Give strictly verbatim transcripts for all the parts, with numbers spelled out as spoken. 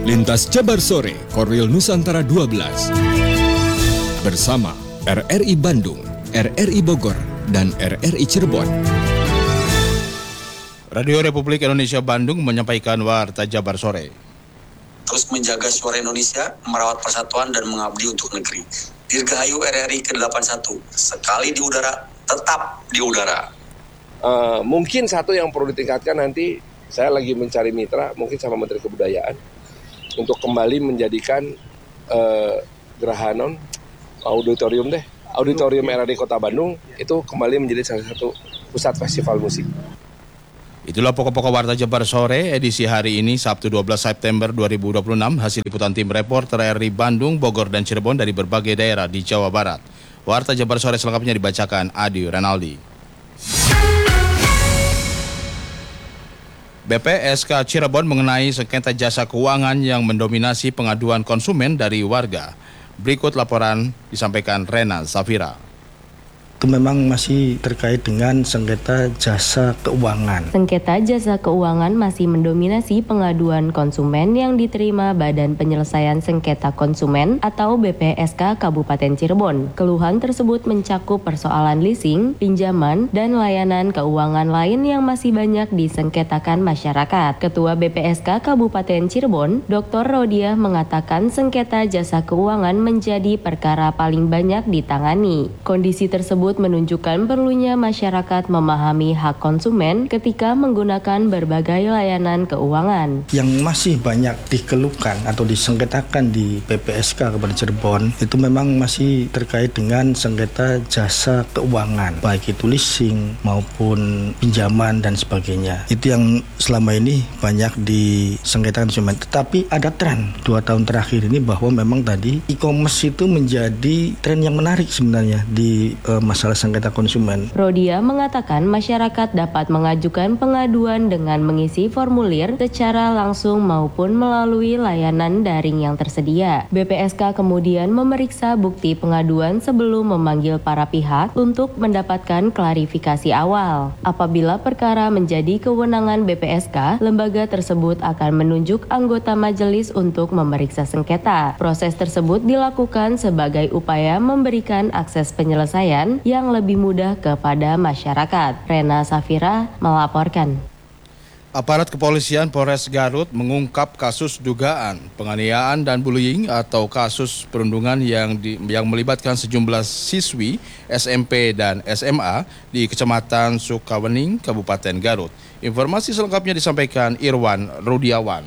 Lintas Jabar Sore, Korwil Nusantara dua belas. Bersama R R I Bandung, R R I Bogor, dan R R I Cirebon. Radio Republik Indonesia Bandung menyampaikan Warta Jabar Sore. Terus menjaga suara Indonesia, merawat persatuan dan mengabdi untuk negeri. Dirgahayu R R I ke delapan puluh satu, sekali di udara, tetap di udara. Uh, mungkin satu yang perlu ditingkatkan nanti, saya lagi mencari mitra, mungkin sama Menteri Kebudayaan, untuk kembali menjadikan uh, Gerahanon, auditorium deh, auditorium R R I Kota Bandung, itu kembali menjadi salah satu pusat festival musik. Itulah pokok-pokok Warta Jabar Sore edisi hari ini Sabtu dua belas September dua ribu dua puluh enam, hasil liputan tim reporter R R I Bandung, Bogor, dan Cirebon dari berbagai daerah di Jawa Barat. Warta Jabar Sore selengkapnya dibacakan Adi Renaldi. B P S K Cirebon mengenai sengketa jasa keuangan yang mendominasi pengaduan konsumen dari warga. Berikut laporan disampaikan Rena Zafira. Itu memang masih terkait dengan sengketa jasa keuangan. Sengketa jasa keuangan masih mendominasi pengaduan konsumen yang diterima Badan Penyelesaian Sengketa Konsumen atau B P S K Kabupaten Cirebon. Keluhan tersebut mencakup persoalan leasing, pinjaman, dan layanan keuangan lain yang masih banyak disengketakan masyarakat. Ketua B P S K Kabupaten Cirebon, Doktor Rodiah mengatakan sengketa jasa keuangan menjadi perkara paling banyak ditangani. Kondisi tersebut menunjukkan perlunya masyarakat memahami hak konsumen ketika menggunakan berbagai layanan keuangan. Yang masih banyak dikeluhkan atau disengketakan di B P S K Kabupaten Cirebon itu memang masih terkait dengan sengketa jasa keuangan, baik itu leasing maupun pinjaman dan sebagainya. Itu yang selama ini banyak disengketakan konsumen. Tetapi ada tren dua tahun terakhir ini bahwa memang tadi e-commerce itu menjadi tren yang menarik sebenarnya di uh, masalah sengketa konsumen. Rodia mengatakan masyarakat dapat mengajukan pengaduan dengan mengisi formulir secara langsung maupun melalui layanan daring yang tersedia. B P S K kemudian memeriksa bukti pengaduan sebelum memanggil para pihak untuk mendapatkan klarifikasi awal. Apabila perkara menjadi kewenangan B P S K, lembaga tersebut akan menunjuk anggota majelis untuk memeriksa sengketa. Proses tersebut dilakukan sebagai upaya memberikan akses penyelesaian yang lebih mudah kepada masyarakat. Rena Zafira melaporkan. Aparat kepolisian Polres Garut mengungkap kasus dugaan penganiayaan dan bullying atau kasus perundungan yang di, yang melibatkan sejumlah siswi S M P dan S M A di Kecamatan Sukawening, Kabupaten Garut. Informasi selengkapnya disampaikan Irwan Rudiawan.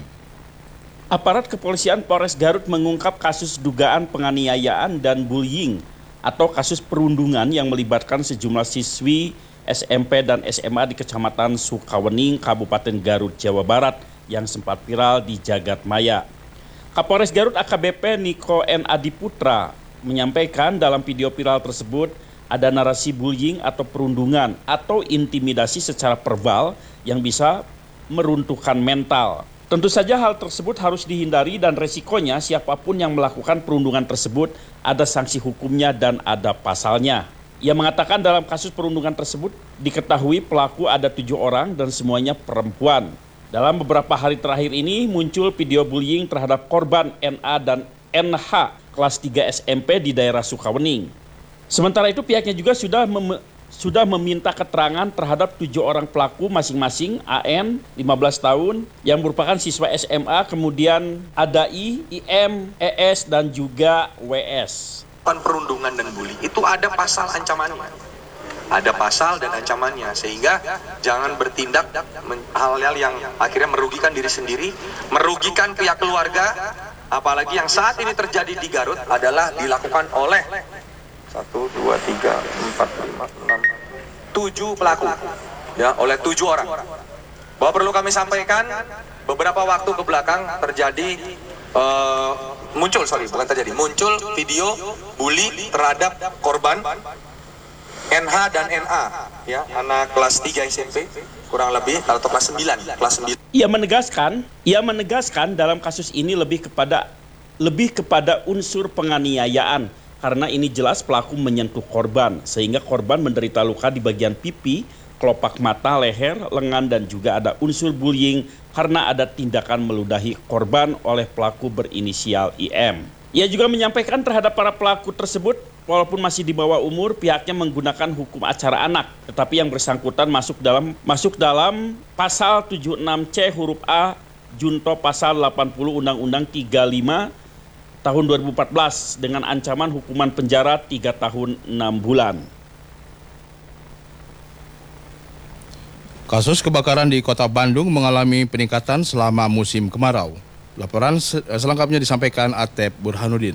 Aparat kepolisian Polres Garut mengungkap kasus dugaan penganiayaan dan bullying atau kasus perundungan yang melibatkan sejumlah siswi S M P dan S M A di Kecamatan Sukawening, Kabupaten Garut, Jawa Barat yang sempat viral di jagat maya. Kapolres Garut A K B P Niko N Adiputra menyampaikan dalam video viral tersebut ada narasi bullying atau perundungan atau intimidasi secara verbal yang bisa meruntuhkan mental. Tentu saja hal tersebut harus dihindari dan resikonya siapapun yang melakukan perundungan tersebut ada sanksi hukumnya dan ada pasalnya. Ia mengatakan dalam kasus perundungan tersebut diketahui pelaku ada tujuh orang dan semuanya perempuan. Dalam beberapa hari terakhir ini muncul video bullying terhadap korban N A dan N H kelas tiga S M P di daerah Sukawening. Sementara itu pihaknya juga sudah mem- sudah meminta keterangan terhadap tujuh orang pelaku masing-masing A N lima belas tahun yang merupakan siswa S M A, kemudian ada I, I M, E S dan juga W S. Perundungan dan bully itu ada pasal ancamannya. Ada pasal dan ancamannya sehingga jangan bertindak hal-hal yang akhirnya merugikan diri sendiri, merugikan pihak keluarga, apalagi yang saat ini terjadi di Garut adalah dilakukan oleh satu, dua, tiga, empat, lima, enam, tujuh pelaku, ya, oleh tujuh orang. Bahwa perlu kami sampaikan, beberapa waktu ke belakang terjadi, uh, muncul, sorry, bukan terjadi, muncul video bully terhadap korban N H dan N A, ya, anak kelas tiga S M P, kurang lebih, atau kelas sembilan, kelas sembilan. Ia menegaskan, ia menegaskan dalam kasus ini lebih kepada lebih kepada unsur penganiayaan. Karena ini jelas pelaku menyentuh korban, sehingga korban menderita luka di bagian pipi kelopak mata, leher, lengan, dan juga ada unsur bullying karena ada tindakan meludahi korban oleh pelaku berinisial I M. Ia juga menyampaikan terhadap para pelaku tersebut, walaupun masih di bawah umur, pihaknya menggunakan hukum acara anak, tetapi yang bersangkutan masuk dalam masuk dalam pasal tujuh puluh enam C huruf A junto pasal delapan puluh Undang-Undang tiga puluh lima tahun dua ribu empat belas dengan ancaman hukuman penjara tiga tahun enam bulan. Kasus kebakaran di Kota Bandung mengalami peningkatan selama musim kemarau. Laporan selengkapnya disampaikan Atep Burhanuddin.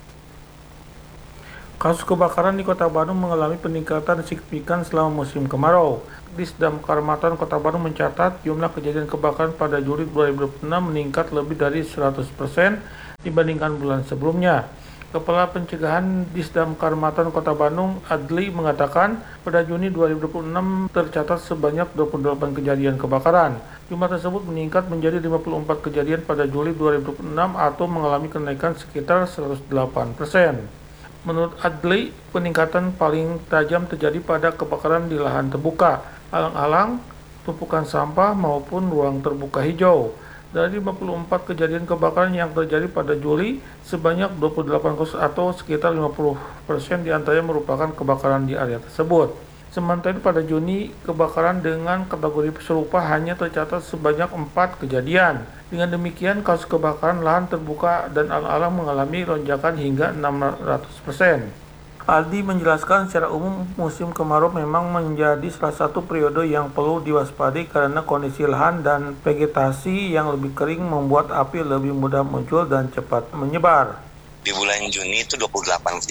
Kasus kebakaran di Kota Bandung mengalami peningkatan signifikan selama musim kemarau. Disdamkar Matan Kota Bandung mencatat jumlah kejadian kebakaran pada Juli dua ribu dua puluh enam meningkat lebih dari seratus persen dibandingkan bulan sebelumnya. Kepala Pencegahan Disdamkar Matan Kota Bandung, Adli, mengatakan pada Juni dua ribu dua puluh enam tercatat sebanyak dua puluh delapan kejadian kebakaran. Jumlah tersebut meningkat menjadi lima puluh empat kejadian pada Juli dua ribu dua puluh enam atau mengalami kenaikan sekitar seratus delapan persen. Menurut Adli, peningkatan paling tajam terjadi pada kebakaran di lahan terbuka, alang-alang, tumpukan sampah maupun ruang terbuka hijau. Dari lima puluh empat kejadian kebakaran yang terjadi pada Juli, sebanyak dua puluh delapan kasus atau sekitar lima puluh persen diantaranya merupakan kebakaran di area tersebut. Sementara pada Juni, kebakaran dengan kategori serupa hanya tercatat sebanyak empat kejadian. Dengan demikian, kasus kebakaran lahan terbuka dan alang-alang mengalami lonjakan hingga enam ratus persen. Aldi menjelaskan secara umum musim kemarau memang menjadi salah satu periode yang perlu diwaspadai karena kondisi lahan dan vegetasi yang lebih kering membuat api lebih mudah muncul dan cepat menyebar. Di bulan Juni itu dua puluh delapan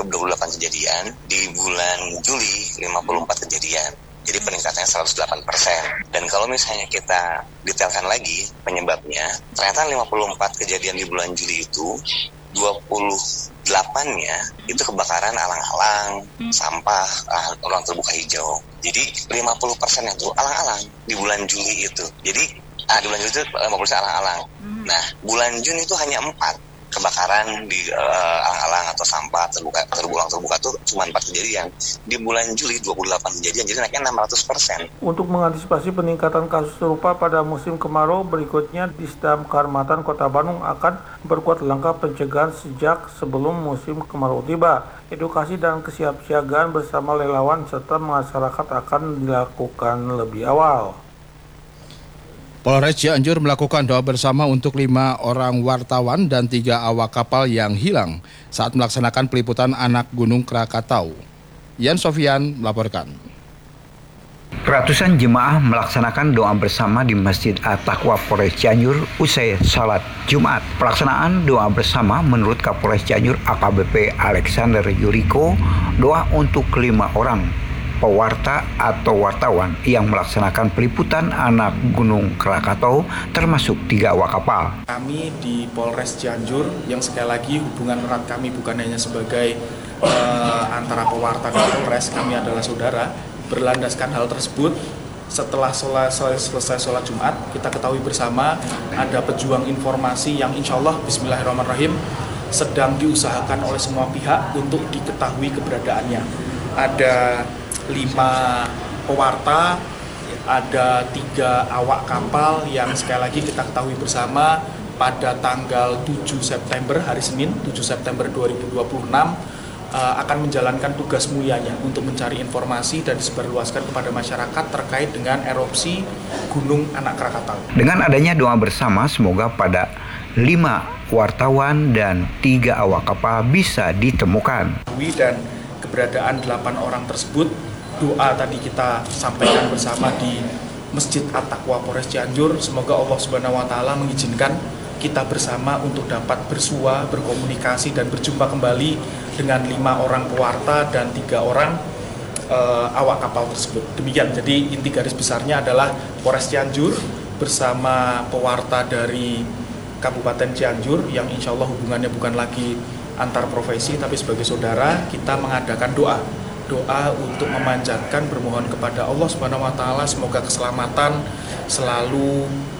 kejadian, di bulan Juli lima puluh empat kejadian. Jadi peningkatannya seratus delapan persen. Dan kalau misalnya kita detailkan lagi penyebabnya, ternyata lima puluh empat kejadian di bulan Juli itu dua puluh delapan-nya itu kebakaran alang-alang, sampah, ruang terbuka hijau. Jadi lima puluh persen itu alang-alang di bulan Juli itu. Jadi ah, di bulan Juli itu lima puluh persen alang-alang. Nah, bulan Juni itu hanya empat. Kebakaran di uh, alang-alang atau sampah terbuka, terbuka terbuka itu cuma empat kejadian. Di bulan Juli dua puluh delapan kejadian, jadi naiknya enam ratus persen. Untuk mengantisipasi peningkatan kasus serupa pada musim kemarau berikutnya, Disdamkar Matan Kota Bandung akan memperkuat langkah pencegahan sejak sebelum musim kemarau tiba. Edukasi dan kesiapsiagaan bersama relawan serta masyarakat akan dilakukan lebih awal. Polres Cianjur melakukan doa bersama untuk lima orang wartawan dan tiga awak kapal yang hilang saat melaksanakan peliputan anak Gunung Krakatau. Yan Sofian melaporkan. Ratusan jemaah melaksanakan doa bersama di Masjid At-Taqwa Polres Cianjur usai salat Jumat. Pelaksanaan doa bersama menurut Kapolres Cianjur A K B P Alexander Yuriko, doa untuk kelima orang pewarta atau wartawan yang melaksanakan peliputan anak Gunung Krakatau termasuk tiga awak kapal. Kami di Polres Cianjur yang sekali lagi hubungan erat kami bukan hanya sebagai uh, antara pewarta dan Polres, kami adalah saudara. Berlandaskan hal tersebut, setelah sholat, selesai sholat Jumat, kita ketahui bersama ada pejuang informasi yang insya Allah bismillahirrahmanirrahim sedang diusahakan oleh semua pihak untuk diketahui keberadaannya. Ada lima pewarta, ada tiga awak kapal yang sekali lagi kita ketahui bersama pada tanggal tujuh September, hari Senin tujuh September dua ribu dua puluh enam uh, akan menjalankan tugas mulianya untuk mencari informasi dan disebarluaskan kepada masyarakat terkait dengan erupsi Gunung Anak Krakatau. Dengan adanya doa bersama, semoga pada lima wartawan dan tiga awak kapal bisa ditemukan. Dan keberadaan delapan orang tersebut, doa tadi kita sampaikan bersama di Masjid At-Taqwa Polres Cianjur. Semoga Allah Subhanahu wa taala mengizinkan kita bersama untuk dapat bersua, berkomunikasi dan berjumpa kembali dengan lima orang pewarta dan tiga orang uh, awak kapal tersebut. Demikian. Jadi inti garis besarnya adalah Polres Cianjur bersama pewarta dari Kabupaten Cianjur yang insya Allah hubungannya bukan lagi antar profesi tapi sebagai saudara, kita mengadakan doa. Doa untuk memanjatkan, bermohon kepada Allah Subhanahu wa taala semoga keselamatan selalu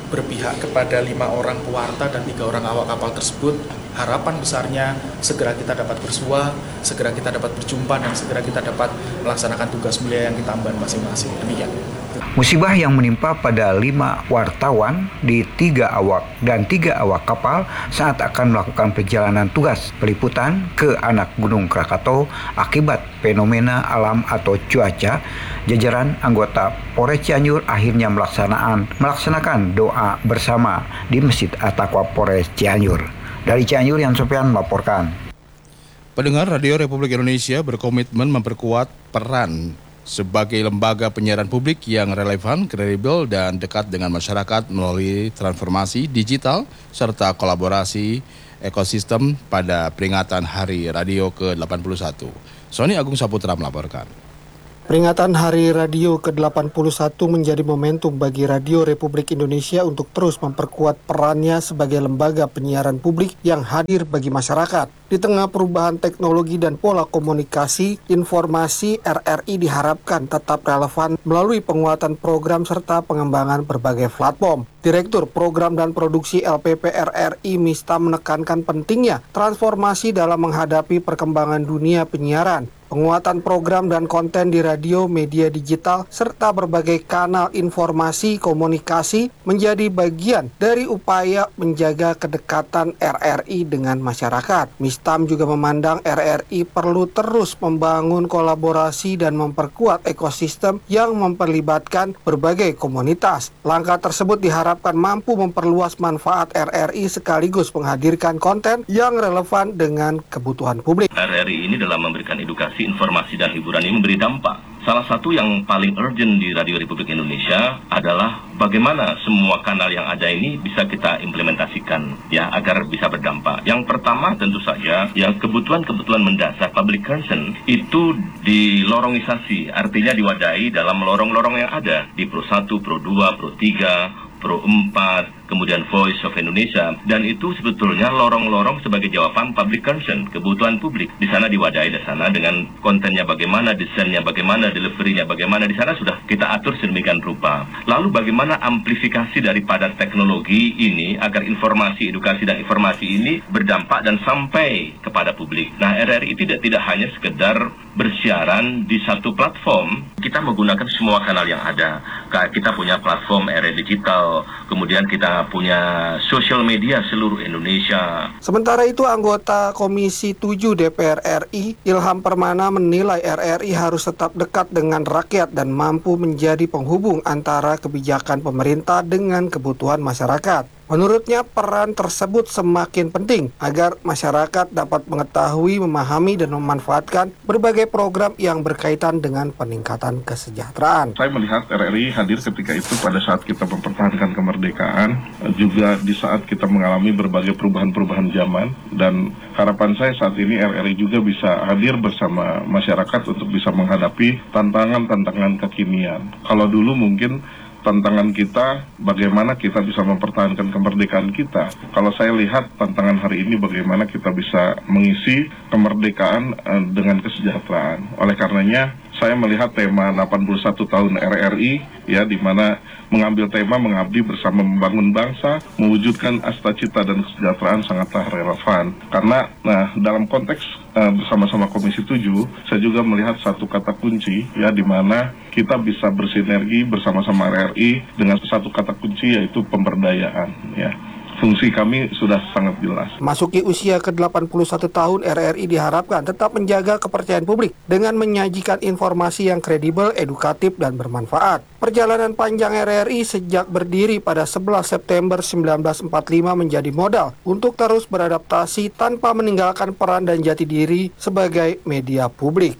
berpihak kepada lima orang pewarta dan tiga orang awak kapal tersebut. Harapan besarnya segera kita dapat bersua, segera kita dapat berjumpa, dan segera kita dapat melaksanakan tugas mulia yang kita emban masing-masing. Demikian. Musibah yang menimpa pada lima wartawan di tiga awak dan tiga awak kapal saat akan melakukan perjalanan tugas peliputan ke anak Gunung Krakatau akibat fenomena alam atau cuaca, jajaran anggota Polres Cianjur akhirnya melaksanakan melaksanakan doa bersama di Masjid At-Taqwa Polres Cianjur. Dari Cianjur, Yan Sofian melaporkan. Pendengar Radio Republik Indonesia berkomitmen memperkuat peran sebagai lembaga penyiaran publik yang relevan, kredibel, dan dekat dengan masyarakat melalui transformasi digital serta kolaborasi ekosistem pada peringatan Hari Radio ke delapan puluh satu. Sony Agung Saputra melaporkan. Peringatan Hari Radio ke delapan puluh satu menjadi momentum bagi Radio Republik Indonesia untuk terus memperkuat perannya sebagai lembaga penyiaran publik yang hadir bagi masyarakat. Di tengah perubahan teknologi dan pola komunikasi, informasi R R I diharapkan tetap relevan melalui penguatan program serta pengembangan berbagai platform. Direktur Program dan Produksi L P P R R I Mista menekankan pentingnya transformasi dalam menghadapi perkembangan dunia penyiaran. Penguatan program dan konten di radio, media digital, serta berbagai kanal informasi komunikasi menjadi bagian dari upaya menjaga kedekatan R R I dengan masyarakat. Mistam juga memandang R R I perlu terus membangun kolaborasi dan memperkuat ekosistem yang memperlibatkan berbagai komunitas. Langkah tersebut diharapkan mampu memperluas manfaat R R I sekaligus menghadirkan konten yang relevan dengan kebutuhan publik. R R I ini dalam memberikan edukasi, informasi dan hiburan ini memberi dampak. Salah satu yang paling urgent di Radio Republik Indonesia adalah bagaimana semua kanal yang ada ini bisa kita implementasikan ya agar bisa berdampak. Yang pertama tentu saja yang kebutuhan-kebutuhan mendasar public concern itu dilorongisasi, artinya diwadahi dalam lorong-lorong yang ada di Pro satu, Pro dua, Pro tiga, Pro empat, kemudian Voice of Indonesia, dan itu sebetulnya lorong-lorong sebagai jawaban public concern, kebutuhan publik. Di sana diwadahi di sana dengan kontennya bagaimana, desainnya bagaimana, deliverynya bagaimana, di sana sudah kita atur sedemikian rupa. Lalu bagaimana amplifikasi daripada teknologi ini agar informasi, edukasi dan informasi ini berdampak dan sampai kepada publik. Nah, R R I tidak tidak hanya sekedar bersiaran di satu platform, kita menggunakan semua kanal yang ada. Kita punya platform R R I Digital, kemudian kita punya sosial media seluruh Indonesia. Sementara itu, anggota Komisi tujuh D P R R I, Ilham Permana, menilai R R I harus tetap dekat dengan rakyat dan mampu menjadi penghubung antara kebijakan pemerintah dengan kebutuhan masyarakat. Menurutnya, peran tersebut semakin penting agar masyarakat dapat mengetahui, memahami, dan memanfaatkan berbagai program yang berkaitan dengan peningkatan kesejahteraan. Saya melihat R R I hadir ketika itu pada saat kita mempertahankan kemerdekaan, juga di saat kita mengalami berbagai perubahan-perubahan zaman, dan harapan saya saat ini R R I juga bisa hadir bersama masyarakat untuk bisa menghadapi tantangan-tantangan kekinian. Kalau dulu mungkin tantangan kita bagaimana kita bisa mempertahankan kemerdekaan kita. Kalau saya lihat tantangan hari ini bagaimana kita bisa mengisi kemerdekaan uh, dengan kesejahteraan. Oleh karenanya saya melihat tema delapan puluh satu tahun R R I ya, di mana mengambil tema mengabdi bersama membangun bangsa, mewujudkan asta-cita dan kesejahteraan sangatlah relevan. Karena nah dalam konteks uh, bersama-sama Komisi tujuh, saya juga melihat satu kata kunci ya, di mana kita bisa bersinergi bersama-sama R R I dengan satu kata kunci yaitu pemberdayaan ya. Fungsi kami sudah sangat jelas. Masuki usia ke delapan puluh satu tahun, R R I diharapkan tetap menjaga kepercayaan publik dengan menyajikan informasi yang kredibel, edukatif, dan bermanfaat. Perjalanan panjang R R I sejak berdiri pada sebelas September seribu sembilan ratus empat puluh lima menjadi modal untuk terus beradaptasi tanpa meninggalkan peran dan jati diri sebagai media publik.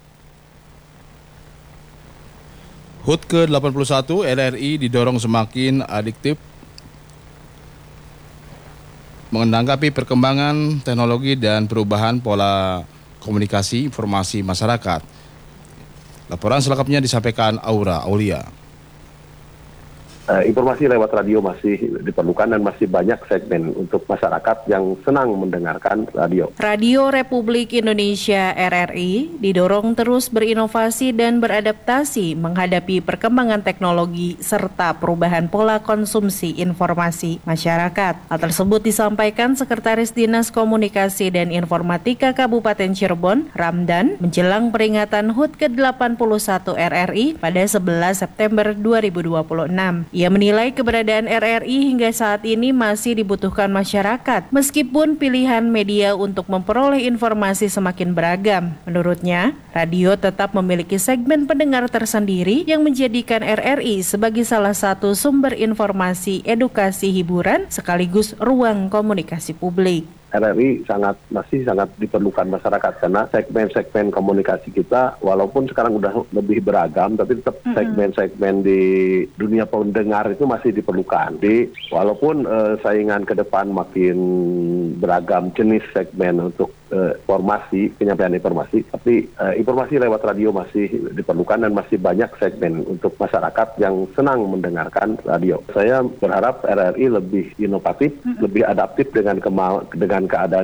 H U T ke delapan puluh satu, R R I didorong semakin adiktif menanggapi perkembangan teknologi dan perubahan pola komunikasi informasi masyarakat. Laporan selengkapnya disampaikan Aura Aulia. uh, informasi lewat radio masih diperlukan dan masih banyak segmen untuk masyarakat yang senang mendengarkan radio. Radio Republik Indonesia R R I didorong terus berinovasi dan beradaptasi menghadapi perkembangan teknologi serta perubahan pola konsumsi informasi masyarakat. Hal tersebut disampaikan Sekretaris Dinas Komunikasi dan Informatika Kabupaten Cirebon, Ramdan, menjelang peringatan H U T ke delapan puluh satu R R I pada sebelas September dua ribu dua puluh enam. Ia menilai keberadaan R R I hingga saat ini masih dibutuhkan masyarakat, meskipun pilihan media untuk memperoleh informasi semakin beragam. Menurutnya, radio tetap memiliki segmen pendengar tersendiri yang menjadikan R R I sebagai salah satu sumber informasi, edukasi, hiburan, sekaligus ruang komunikasi publik. R R I sangat masih sangat diperlukan masyarakat karena segmen-segmen komunikasi kita walaupun sekarang udah lebih beragam tapi tetap mm-hmm. segmen-segmen di dunia pendengar itu masih diperlukan. Jadi walaupun uh, saingan ke depan makin beragam jenis segmen untuk uh, informasi, penyampaian informasi, tapi uh, informasi lewat radio masih diperlukan dan masih banyak segmen untuk masyarakat yang senang mendengarkan radio. Saya berharap R R I lebih inovatif, mm-hmm. lebih adaptif dengan kema- dengan keadaan